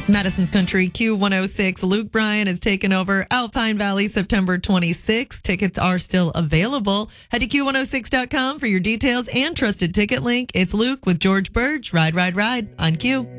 Madison's Country Q106. Luke Bryan has taken over Alpine Valley September 26th. Tickets are still available. Head to Q106.com for your details and trusted ticket link. It's Luke with George Burge. Ride, ride, ride on Q.